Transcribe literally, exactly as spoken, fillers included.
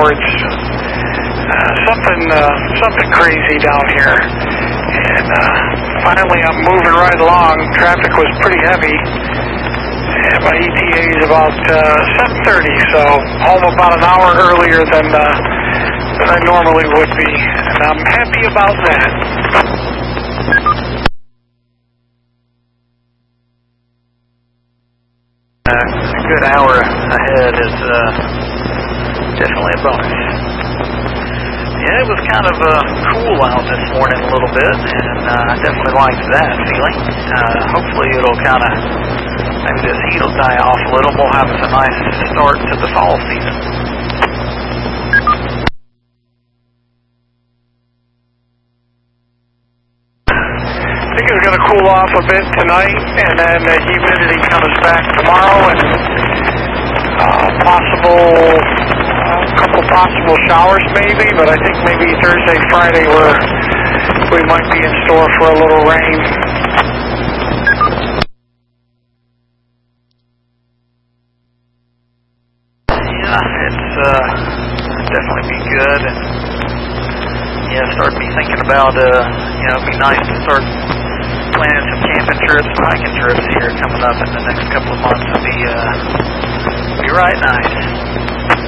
reports uh, something uh, something crazy down here. And uh, finally, I'm moving right along. Traffic was pretty heavy. And my E T A is about uh, seven thirty, so home about an hour earlier than uh, than I normally would be, and I'm happy about that. Uh, a good hour ahead is uh, definitely a bonus. Yeah, it was kind of uh, cool out this morning a little bit, and I uh, definitely liked that feeling. Uh, hopefully it'll kind of, maybe this heat will die off a little. We'll have a nice start to the fall season. I think it's going to cool off a bit tonight, and then the humidity comes back tomorrow, and uh, possible, a uh, couple possible showers maybe, but I think maybe Thursday, Friday, we're, we might be in store for a little rain. Yeah, it's uh, definitely be good, and yeah, start me thinking about, uh, you know, it'd be nice to start planning some camping trips, hiking trips here coming up in the next couple of months. Would be, uh, be right nice.